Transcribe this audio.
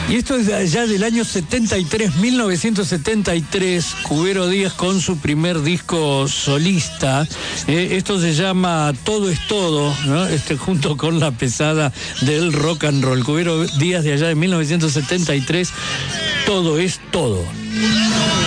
Y esto es de allá del año 73, 1973, Cubero Díaz con su primer disco solista. Esto se llama Todo es Todo, ¿no? Junto con la pesada del rock and roll. Cubero Díaz de allá de 1973, Todo es Todo.